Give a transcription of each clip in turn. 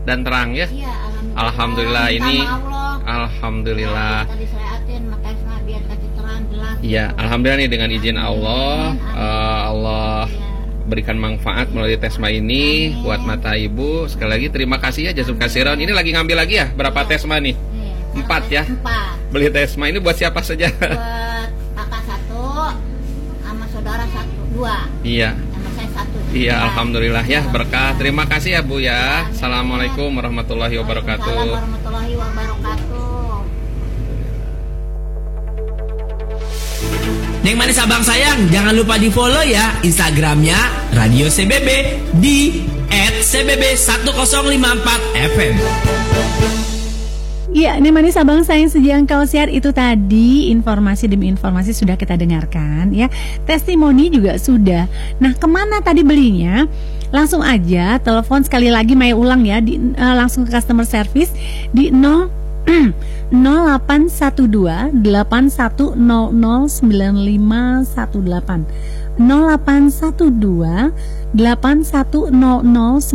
dan terang ya. Iya, alhamdulillah ini alhamdulillah. Tadi saya atin makanya semua biar kasih terang jelas. Iya, alhamdulillah nih dengan izin Allah, Allah berikan manfaat melalui Tesma ini buat mata ibu. Sekali lagi terima kasih ya Jazum Kasiron. Ini lagi ngambil lagi ya berapa Tesma nih? 4 ya. 4. Beli Tesma ini buat siapa saja? Buat kakak 1, sama saudara 1, 2. Iya. Sama saya 1. Iya, alhamdulillah ya berkah. Terima kasih ya Bu ya. Assalamualaikum warahmatullahi wabarakatuh. Waalaikumsalam warahmatullahi wabarakatuh. Neng manis abang sayang, jangan lupa di follow ya Instagramnya Radio CBB di @cbb1054fm. Ya, Neng manis abang sayang sejangkau siar itu tadi informasi demi informasi sudah kita dengarkan ya. Testimoni juga sudah. Nah, kemana tadi belinya? Langsung aja telepon sekali lagi Maya ulang ya, langsung ke customer service di 0812 8100 9518 0812 8100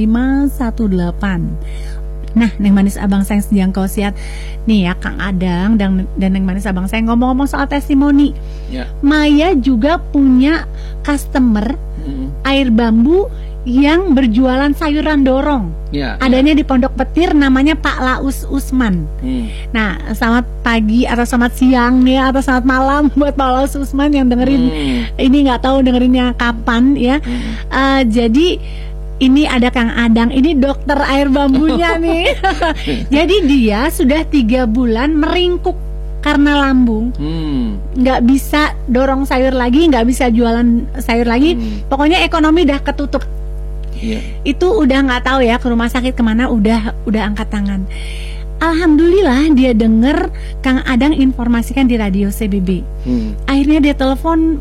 9518. Nah, Neng manis abang sayang sejangkau siat nih ya Kang Adang dan Neng manis abang sayang ngomong-ngomong soal testimoni ya. Maya juga punya customer air bambu yang berjualan sayuran dorong ya, adanya di Pondok Petir, namanya Pak Laus Usman. Nah, selamat pagi atau selamat siang nih atau selamat malam buat Pak Laus Usman yang dengerin ini, nggak tahu dengerinnya kapan ya. Jadi ini ada Kang Adang, ini dokter air bambunya nih. Jadi dia sudah 3 bulan meringkuk karena lambung, nggak bisa dorong sayur lagi, nggak bisa jualan sayur lagi. Pokoknya ekonomi udah ketutup. Itu udah nggak tahu ya ke rumah sakit kemana, udah angkat tangan. Alhamdulillah dia denger Kang Adang informasikan di Radio CBB. Akhirnya dia telepon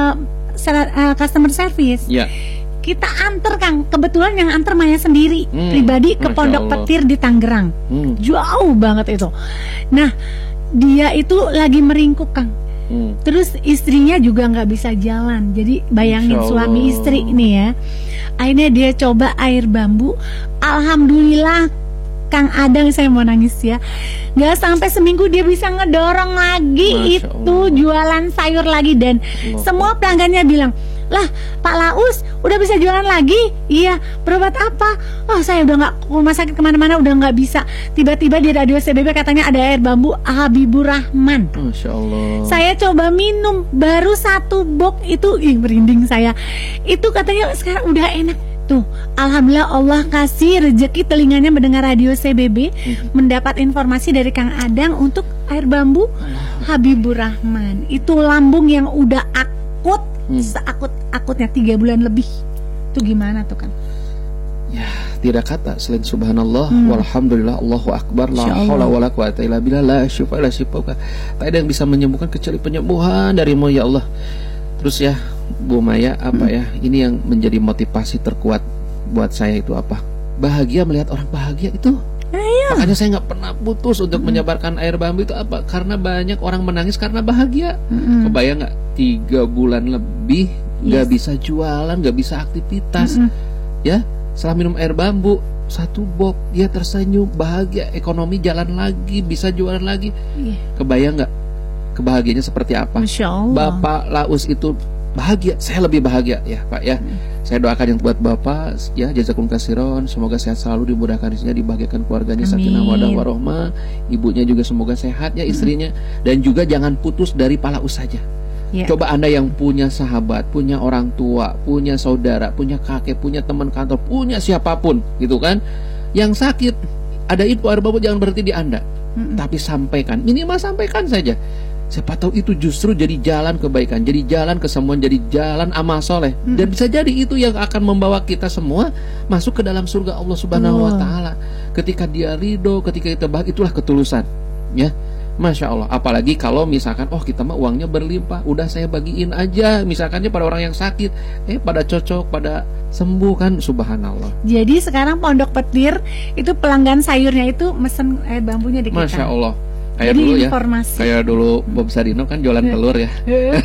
customer service. Kita anter Kang, kebetulan yang anter Maya sendiri pribadi ke Pondok Petir di Tangerang. Jauh banget itu. Nah, dia itu lagi meringkuk Kang. Terus istrinya juga nggak bisa jalan. Jadi bayangin suami istri nih ya. Akhirnya dia coba air bambu. Alhamdulillah Kang Adang, saya mau nangis ya. Nggak sampai seminggu dia bisa ngedorong lagi itu jualan sayur lagi. Dan semua pelanggannya bilang, lah Pak Laus udah bisa jualan lagi? Iya. Berobat apa? Oh, saya udah nggak ke rumah sakit kemana-mana, udah nggak bisa. Tiba-tiba di Radio CBB katanya ada air bambu Habibur Rahman. Masya Allah. Saya coba minum baru 1 box itu, merinding saya. Itu katanya sekarang udah enak. Tuh, alhamdulillah Allah kasih rezeki telinganya mendengar Radio CBB, mendapat informasi dari Kang Adang untuk air bambu Habibur Rahman. Itu lambung yang udah akut, seakut-akutnya 3 bulan lebih. Itu gimana tuh Kang? Ya, tidak kata selain subhanallah walhamdulillah Allahu akbar la haula wala quwata illa billah la syufa la syufa. Tak ada yang bisa menyembuhkan kecuali penyembuhan darimu ya Allah. Terus ya Bu Maya, apa ya, ini yang menjadi motivasi terkuat buat saya itu apa? Bahagia melihat orang bahagia itu. Makanya saya nggak pernah putus untuk menyebarkan air bambu itu apa? Karena banyak orang menangis karena bahagia. Kebayang nggak? 3 bulan lebih nggak bisa jualan, nggak bisa aktivitas. Ya, setelah minum air bambu 1 box dia tersenyum, bahagia, ekonomi jalan lagi, bisa jualan lagi. Kebayang nggak kebahagiaannya seperti apa? Bapak Laus itu bahagia, saya lebih bahagia ya Pak ya. Saya doakan yang buat Bapak ya, jazakum kasiron, semoga sehat selalu, dimudahkan rezekinya, dibahagiakan keluarganya, sakinah mawaddah warahmah. Ibunya juga semoga sehat ya, istrinya. Dan juga jangan putus dari Pak Laus saja. Coba Anda yang punya sahabat, punya orang tua, punya saudara, punya kakek, punya teman kantor, punya siapapun gitu kan, yang sakit, ada info air bambu, jangan berhenti di Anda. Tapi sampaikan, minimal sampaikan saja. Siapa tahu itu justru jadi jalan kebaikan, jadi jalan kesembuhan, jadi jalan amal soleh. Dan bisa jadi itu yang akan membawa kita semua masuk ke dalam surga Allah Subhanahu wa Ta'ala. Ketika dia ridho, ketika kita bahagia, itulah ketulusan ya. Masya Allah. Apalagi kalau misalkan kita mah uangnya berlimpah, udah saya bagiin aja misalkannya pada orang yang sakit, pada cocok, pada sembuh kan, subhanallah. Jadi sekarang Pondok Petir itu pelanggan sayurnya itu mesen air bambunya di kita. Masya Allah. Kayak Jadi dulu ya, informasi. kayak dulu Bob Sadino kan jualan telur ya.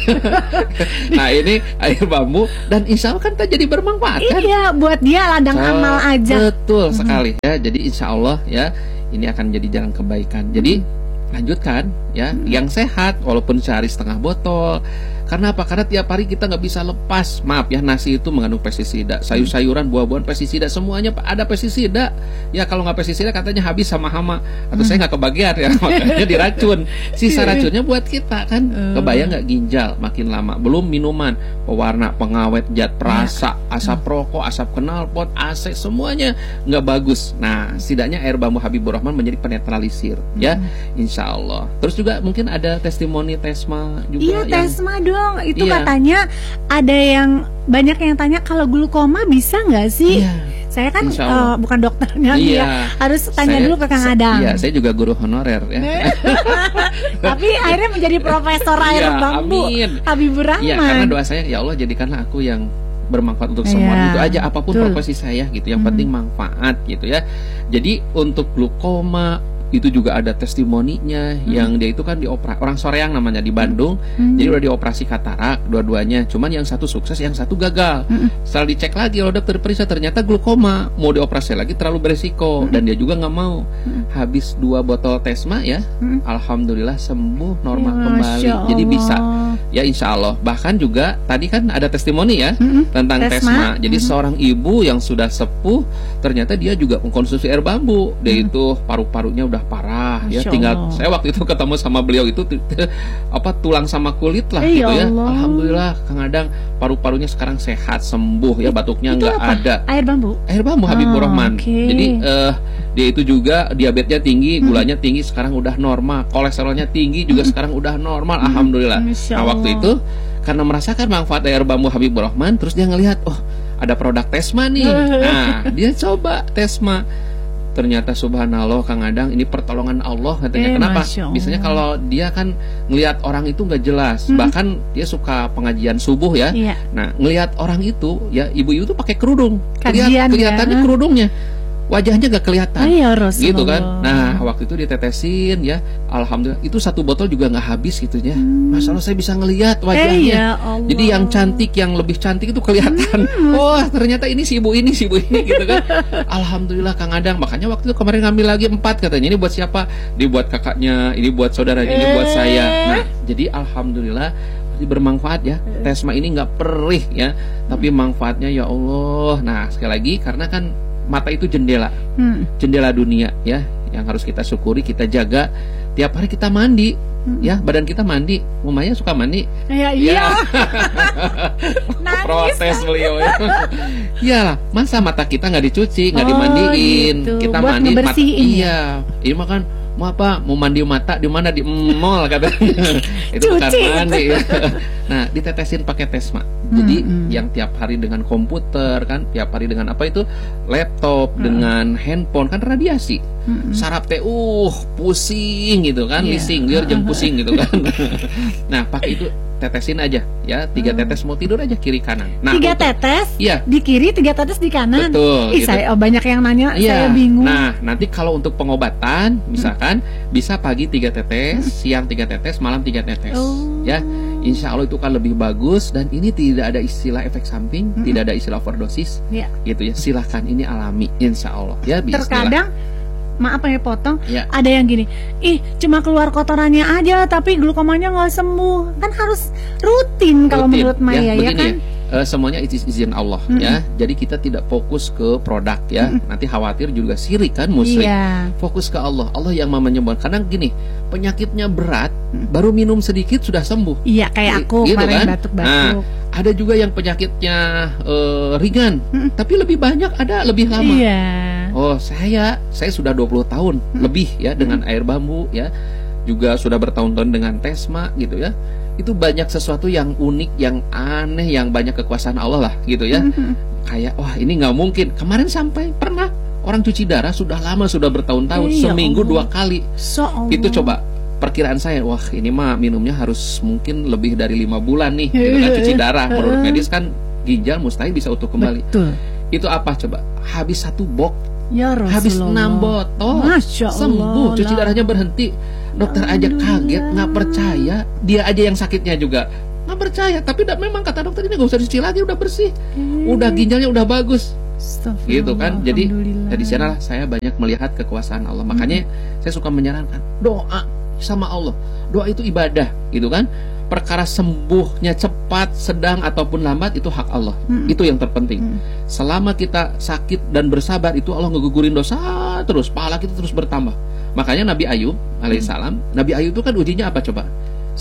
Nah ini air bambu dan insya Allah kan jadi bermanfaat kan? Iya, buat dia ladang amal aja. Betul sekali ya. Jadi insya Allah ya ini akan jadi jalan kebaikan. Jadi lanjutkan ya, yang sehat walaupun sehari setengah botol. Karena apa? Karena tiap hari kita nggak bisa lepas. Maaf ya, nasi itu mengandung pestisida, sayur-sayuran, buah-buahan pestisida, semuanya ada pestisida. Ya kalau nggak pestisida katanya habis sama hama. Atau saya nggak kebagian ya, makanya diracun. Sisa racunnya buat kita kan. Kebayang nggak ginjal makin lama. Belum minuman, pewarna, pengawet, zat perasa, asap rokok, asap knalpot, AC, semuanya nggak bagus. Nah, setidaknya air bambu Habibur Rahman menjadi penetralisir ya, insya Allah. Terus juga mungkin ada testimoni Tesma juga. Iya, yang Tesma dong. Itu Iya. katanya ada yang banyak yang tanya kalau glukoma bisa nggak sih? Iya. Saya kan Insya Allah. bukan dokternya Iya. ya. Harus tanya dulu ke Kang Adang. Iya, saya juga guru honorer ya. Tapi akhirnya menjadi profesor air Iya, bambu amin. Habibur Rahman. Iya, karena doa saya ya Allah jadikanlah aku yang bermanfaat untuk semua. Iya, Itu aja apapun betul. profesi saya gitu. Yang penting manfaat gitu ya. Jadi untuk glukoma itu juga ada testimoninya yang dia itu kan dioperasi orang Soreang namanya di Bandung. Jadi udah dioperasi katarak dua-duanya. Cuman yang satu sukses, yang satu gagal. Setelah dicek lagi oleh dokter periksa ternyata glukoma. Mau dioperasi lagi terlalu beresiko dan dia juga nggak mau. Habis 2 botol Tesma ya, alhamdulillah sembuh normal Ya, kembali. Masya Jadi bisa Allah. ya insya Allah. Bahkan juga tadi kan ada testimoni ya tentang Tesma. Tesma. Jadi seorang ibu yang sudah sepuh ternyata dia juga mengkonsumsi air bambu. Dia itu paru-parunya udah parah ya. Masya Tinggal Allah. saya waktu itu ketemu sama beliau itu apa tulang sama kulit lah Ya gitu ya. Allah. Alhamdulillah Kang Adang paru-parunya sekarang sehat sembuh ya, batuknya Itu nggak apa? ada. Air bambu. Air bambu Habibur Oh, Rahman. oke. Jadi dia itu juga diabetesnya tinggi, gulanya tinggi, sekarang udah normal. Kolesterolnya tinggi juga sekarang udah normal. Alhamdulillah. Masya Nah waktu Allah. itu karena merasakan manfaat air bambu Habibur Rahman, terus dia ngelihat, oh ada produk Tesma nih. Nah dia coba Tesma. Ternyata subhanallah Kang Adang ini pertolongan Allah katanya. Kenapa? Masya Allah. Biasanya kalau dia kan ngelihat orang itu nggak jelas, bahkan dia suka pengajian subuh ya. Iya. Nah, ngelihat orang itu ya ibu-ibu tuh pakai kerudung. Kajian Kelihatannya ya. kerudungnya. Wajahnya gak kelihatan. Iya, Rasulullah. Gitu kan. Nah, waktu itu ditetesin ya. Alhamdulillah itu 1 botol juga nggak habis gitu ya. Masya Allah saya bisa ngelihat wajahnya. ya Allah. Jadi yang cantik, yang lebih cantik itu kelihatan. Oh, ternyata ini si ibu ini gitu kan. Alhamdulillah Kang Adang. Makanya waktu itu kemarin ngambil lagi 4 katanya. Ini buat siapa? Ini buat kakaknya, ini buat saudaranya, ini buat saya. Nah, jadi alhamdulillah bermanfaat ya. Tesma ini nggak perih ya, tapi manfaatnya ya Allah. Nah, sekali lagi karena kan mata itu jendela dunia ya, yang harus kita syukuri, kita jaga. Tiap hari kita mandi ya, badan kita mandi. Umumnya suka mandi. Ya, iya. Nangis. Protes beliau ya. Iyalah, masa mata kita nggak dicuci, nggak Oh, dimandiin, gitu. kita Buat mandi mata. ngebersihin ya? Iya, ini makan mau apa? Mau mandi mata di mana? Di mall katanya. Itu bukan Cuci. mandi ya. Nah, ditetesin pakai Tesma. Jadi yang tiap hari dengan komputer kan, tiap hari dengan apa itu? Laptop, dengan handphone kan radiasi. Saraf teh pusing gitu kan, Iya. lising, liur jeung pusing gitu kan. Nah, pakai itu tetesin aja ya, 3 tetes mau tidur aja kiri kanan. Nah, 3 untuk- tetes Iya. di kiri, 3 tetes di kanan. Betul, Ih, gitu. saya banyak yang nanya, Iya. saya bingung. Nah, nanti kalau untuk pengobatan, misalkan bisa pagi 3 tetes, siang 3 tetes, malam 3 tetes. Oh. Ya, insya Allah itu kan lebih bagus dan ini tidak ada istilah efek samping, tidak ada istilah overdosis, Ya. gitu ya. Silahkan ini alami, insya Allah. Ya, bismillah. Terkadang maaf ya potong, Ya. ada yang gini, ih cuma keluar kotorannya aja tapi glukomanya nggak sembuh, kan harus rutin kalau Rutin. menurut Maya ya, begini kan? semuanya izin Allah ya. Jadi kita tidak fokus ke produk ya. Nanti khawatir juga sirik kan, musyrik. Iya. Fokus ke Allah. Allah yang mau menyembuhkan. Karena gini, penyakitnya berat, baru minum sedikit sudah sembuh. Iya kayak aku Gitu kemarin kan? batuk-batuk. Nah, ada juga yang penyakitnya ringan, tapi lebih banyak, ada lebih lama. Iya. Oh, saya sudah 20 tahun lebih ya dengan air bambu ya. Juga sudah bertahun-tahun dengan Tesma gitu ya. Itu banyak sesuatu yang unik, yang aneh, yang banyak kekuasaan Allah lah gitu ya. Kayak wah ini nggak mungkin. Kemarin sampai pernah orang cuci darah sudah lama, sudah bertahun-tahun, Iya, seminggu Allah. 2 kali. So Allah. Itu coba perkiraan saya, wah ini mah minumnya harus mungkin lebih dari 5 bulan nih gitu kan, cuci darah. Menurut medis kan ginjal mustahil bisa utuh kembali. Betul. Itu apa coba? Habis 1 box, Ya Rasulullah. habis 6 botol, Masya Allah. sembuh, cuci lah. darahnya berhenti. Dokter aja kaget, nggak percaya. Dia aja yang sakitnya juga nggak percaya. Tapi memang kata dokter ini nggak usah dicuci lagi, udah bersih, udah ginjalnya udah bagus. Gitu kan. Jadi dari sana saya banyak melihat kekuasaan Allah. Makanya saya suka menyarankan doa sama Allah. Doa itu ibadah, gitu kan. Perkara sembuhnya cepat, sedang ataupun lambat itu hak Allah. Itu yang terpenting. Selama kita sakit dan bersabar, itu Allah ngegugurin dosa terus, pahala kita terus bertambah. Makanya Nabi Ayub alaihissalam, Nabi Ayub itu kan ujinya apa coba?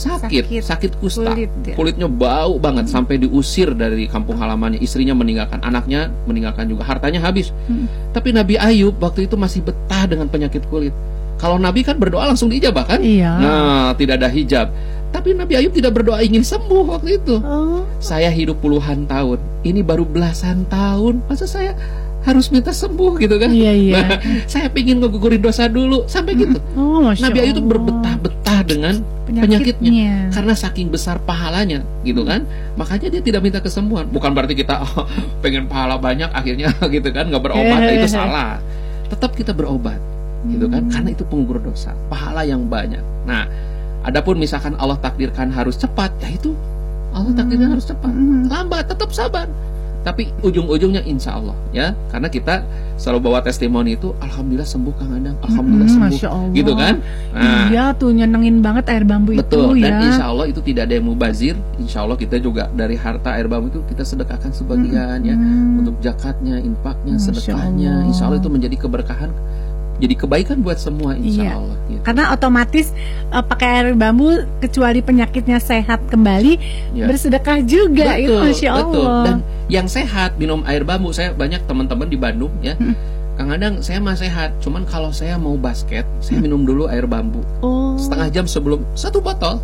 Sakit kusta, kulitnya bau banget sampai diusir dari kampung halamannya, istrinya meninggalkan, anaknya meninggalkan juga, hartanya habis. Tapi Nabi Ayub waktu itu masih betah dengan penyakit kulit. Kalau Nabi kan berdoa langsung diijabah kan? Iya. Nah, tidak ada hijab. Tapi Nabi Ayub tidak berdoa ingin sembuh waktu itu. Saya hidup puluhan tahun, ini baru belasan tahun, masa saya harus minta sembuh gitu kan? Iya. Nah, saya pingin ngegugurin dosa dulu sampai gitu. Nabi Ayub itu berbetah-betah dengan penyakitnya karena saking besar pahalanya gitu kan. Makanya dia tidak minta kesembuhan. Bukan berarti kita pengen pahala banyak akhirnya gitu kan nggak berobat, itu salah. Tetap kita berobat gitu kan, karena itu penggugur dosa, pahala yang banyak. Nah, adapun misalkan Allah takdirkan harus cepat, ya itu Allah takdirkan harus cepat. Lambat tetap sabar. Tapi ujung-ujungnya insya Allah ya, karena kita selalu bawa testimoni itu, alhamdulillah sembuh Kang Adang, alhamdulillah sembuh, Masya Allah. gitu kan? Nah, iya tuh nyenengin banget air bambu betul, itu dan ya. insya Allah itu tidak ada yang mubazir. Insya Allah kita juga dari harta air bambu itu kita sedekahkan sebagian ya, untuk zakatnya, infaknya, sedekahnya. Insya Allah itu menjadi keberkahan, jadi kebaikan buat semua insya Allah gitu. Karena otomatis pakai air bambu kecuali penyakitnya sehat kembali, bersedekah juga. Betul, itu Masya Allah. Betul. Dan yang sehat minum air bambu, saya banyak teman-teman di Bandung ya, Kang Adang saya mah sehat, cuman kalau saya mau basket saya minum dulu air bambu setengah jam sebelum satu botol.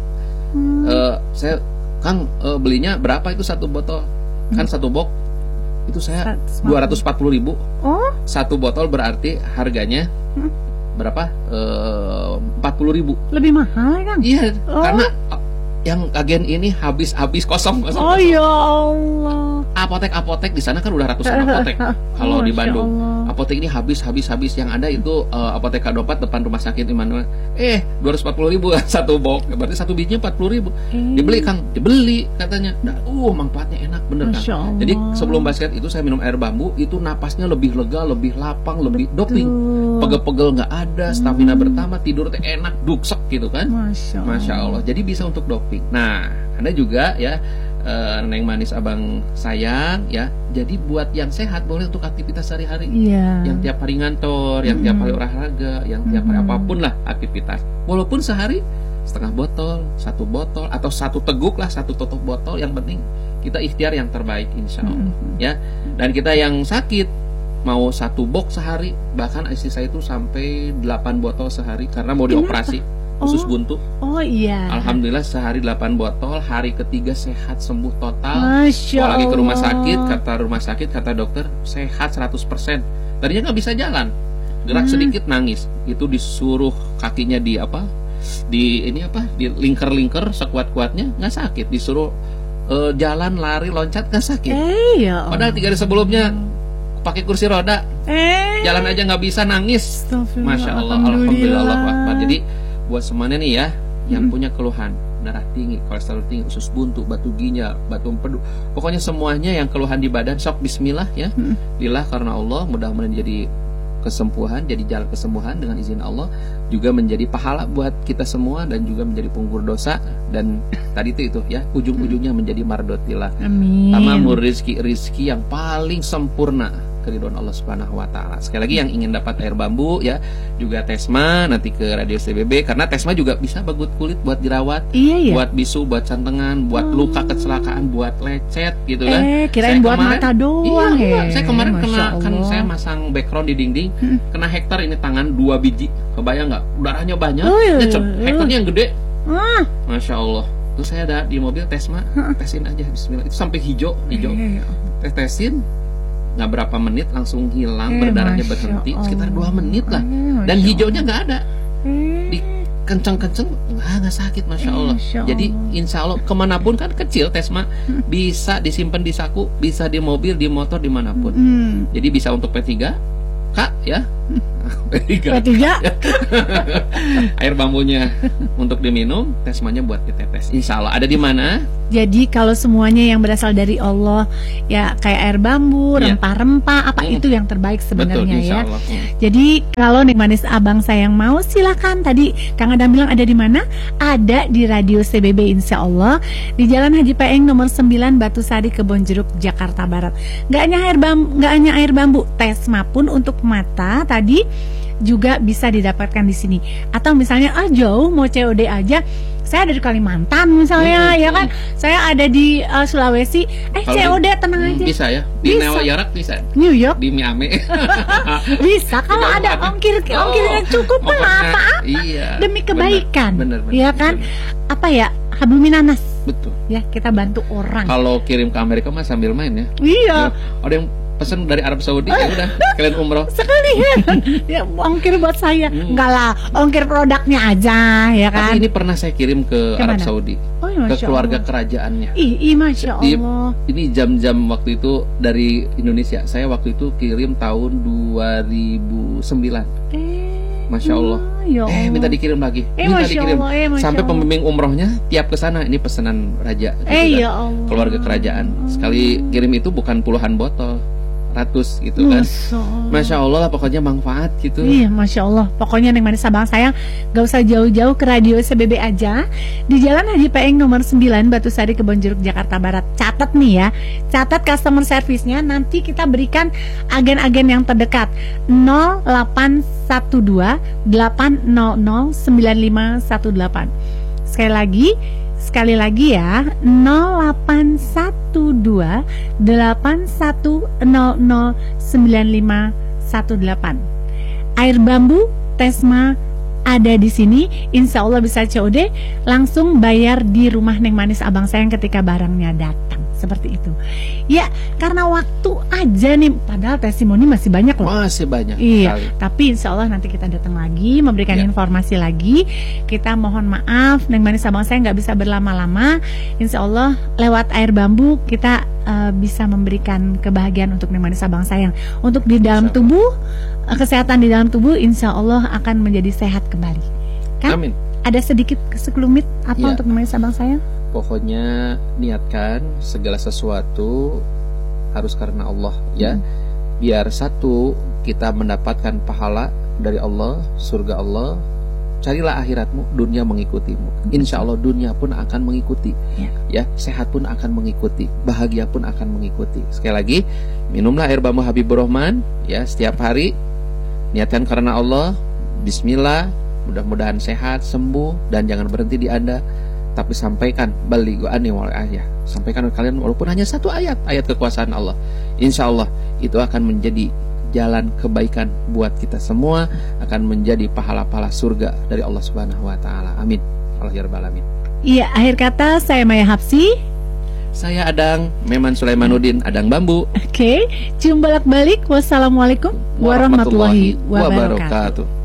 Saya Kang belinya berapa itu satu botol? Kan satu box itu saya 240.000. Satu botol berarti harganya berapa? 40.000. Lebih mahal kan? Iya, karena yang agen ini habis kosong. Ya Allah. Apotek di sana kan udah ratusan apotek. Kalau di Bandung, apotek ini habis. Yang ada itu apotek Kadopat depan rumah sakit Immanuel. 240.000 satu box. Berarti satu bijinya 40.000. Dibeli Kang, dibeli katanya. Manfaatnya enak bener Kang. Jadi sebelum basket itu saya minum air bambu, itu napasnya lebih lega, lebih lapang, lebih doping. Pegel-pegel nggak ada, stamina bertambah, tidur teh enak, duksek gitu kan. Masya Allah. Jadi bisa untuk doping. Nah, Anda juga ya, Neng Manis Abang sayang ya. Jadi buat yang sehat boleh untuk aktivitas sehari-hari. Yang tiap hari ngantor, yang tiap hari olahraga, yang tiap hari apapun lah aktivitas. Walaupun sehari setengah botol, satu botol, atau satu teguk lah, satu tutup botol. Yang penting kita ikhtiar yang terbaik insya Allah ya. Dan kita yang sakit mau satu box sehari, bahkan istri saya itu sampai 8 botol sehari karena mau dioperasi usus buntu. Alhamdulillah sehari 8 botol, hari ketiga sehat sembuh total. Lagi ke rumah sakit, kata dokter sehat 100%. Tadinya nggak bisa jalan, gerak sedikit nangis. Itu disuruh kakinya di lingker sekuat-kuatnya nggak sakit. Disuruh jalan, lari, loncat nggak sakit. Padahal 3 hari sebelumnya pakai kursi roda, jalan aja nggak bisa, nangis. Masya Allah, alhamdulillah, Allahu Akbar. Jadi buat semuanya nih ya, yang punya keluhan darah tinggi, kolesterol tinggi, usus buntu, batu ginjal, batu empedu, pokoknya semuanya yang keluhan di badan, sok bismillah ya. Lillah karena Allah, mudah-mudahan jadi kesembuhan, jadi jalan kesembuhan dengan izin Allah, juga menjadi pahala buat kita semua dan juga menjadi penggugur dosa. Dan tadi itu ya, ujung-ujungnya menjadi mardotillah. Tamamur rizki yang paling sempurna, keridhaan Allah Subhanahu wa taala. Sekali lagi yang ingin dapat air bambu ya, juga Tesma nanti ke Radio CBB, karena Tesma juga bisa bagut kulit buat dirawat, buat bisu, buat cantengan, buat luka kecelakaan, buat lecet gitu kan. Kirain buat mata doang. Saya kemarin saya masang background di dinding, kena hektar ini tangan 2 biji. Kebayang nggak? Darahnya banyak. Hektarnya yang gede. Masya Allah. Terus saya ada di mobil Tesma, tesin aja bismillah. Itu sampai hijau. Tesin nggak berapa menit langsung hilang, berdarahnya berhenti sekitar 2 menit lah, dan hijaunya nggak ada, di kenceng-kenceng nggak sakit, Masya Allah. Jadi insya Allah kemanapun kan kecil Tesma, bisa disimpan di saku, bisa di mobil, di motor, dimanapun. Jadi bisa untuk P3 Kak ya, P3 Air bambunya untuk diminum, tesmanya buat ditetes. Insya Allah ada di mana? Jadi kalau semuanya yang berasal dari Allah, ya kayak air bambu, rempah-rempah, apa itu yang terbaik sebenarnya. Betul, ya. Allah. Jadi kalau Neng Manis Abang Sayang mau, silakan. Tadi Kang Adam bilang ada di mana? Ada di Radio CBB Insya Allah di Jalan Haji Peeng nomor 9 Batu Sari Kebonjeruk Jakarta Barat. Gak hanya air bambu, tesma pun untuk mata tadi juga bisa didapatkan di sini. Atau misalnya jauh mau COD aja, saya ada di Kalimantan misalnya, ya kan? Saya ada di Sulawesi. COD tenang aja. Bisa ya. Di New York bisa. New York. Di Miami. Bisa kalau ada ongkirnya cukup apa? Iya. Demi kebaikan. Bener, ya kan? Bener. Apa ya? Hablum minanas. Betul. Ya, kita bantu orang. Kalau kirim ke Amerika mah sambil main ya. Iya. Ada yang pesan dari Arab Saudi, ya udah kalian umroh sekalian. Ya ongkir buat saya. Enggak lah, ongkir produknya aja, ya kan. Tapi ini pernah saya kirim ke Arab Saudi, ke keluarga kerajaannya. Masya Allah. Ini jam-jam waktu itu dari Indonesia. Saya waktu itu kirim tahun 2009. Masya Allah. Minta dikirim lagi. Minta dikirim. Sampai pembimbing umrohnya tiap ke sana, ini pesanan raja. Ya Allah. Keluarga kerajaan. Sekali kirim itu bukan puluhan botol, ratus gitu kan. Masya Allah lah, pokoknya manfaat gitu. Iya, Masya Allah. Pokoknya Neng Manis Abang Sayang gak usah jauh-jauh ke Radio CBB aja. Di Jalan Haji Peeng nomor 9 Batu Sari Kebonjeruk Jakarta Barat. Catat nih ya, catat customer service-nya. Nanti kita berikan agen-agen yang terdekat 0812 800 9518. Sekali lagi ya, 0812 8100 9518. Air bambu, tesma ada di sini. Insya Allah bisa COD, langsung bayar di rumah Neng Manis Abang Sayang ketika barangnya datang. Seperti itu. Ya, karena waktu aja nih, padahal testimoni masih banyak loh. Masih banyak. Iya, tapi insya Allah nanti kita datang lagi, memberikan informasi lagi. Kita mohon maaf, Neng Manis Abang Sayang nggak bisa berlama-lama. Insya Allah lewat air bambu kita bisa memberikan kebahagiaan untuk Neng Manis Abang Sayang. Untuk di dalam tubuh, kesehatan di dalam tubuh insya Allah akan menjadi sehat kembali. Kan? Amin. Ada sedikit sekelumit apa untuk Neng Manis Abang Sayang? Pokoknya niatkan segala sesuatu harus karena Allah ya. Biar satu, kita mendapatkan pahala dari Allah, surga Allah. Carilah akhiratmu, dunia mengikutimu. Insya Allah dunia pun akan mengikuti. Ya, sehat pun akan mengikuti, bahagia pun akan mengikuti. Sekali lagi, minumlah air bambu Habibur Rahman ya setiap hari. Niatkan karena Allah. Bismillah. Mudah-mudahan sehat, sembuh, dan jangan berhenti di Anda. Tapi sampaikan balighu'ani wal ayah. Sampaikan ke kalian walaupun hanya satu ayat kekuasaan Allah. Insya Allah itu akan menjadi jalan kebaikan buat kita semua, akan menjadi pahala-pahala surga dari Allah Subhanahu wa taala. Amin. Allah ya rabbal alamin. Iya, akhir kata saya Maya Hapsi. Saya Adang Meman Sulaimanuddin, Adang Bambu. Oke, cium bolak-balik. Wassalamualaikum warahmatullahi wabarakatuh.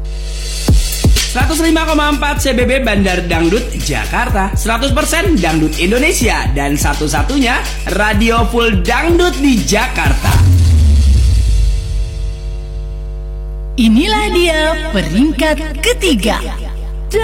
105,4 CBB Bandar Dangdut Jakarta, 100% Dangdut Indonesia, dan satu-satunya radio full dangdut di Jakarta. Inilah dia peringkat ketiga.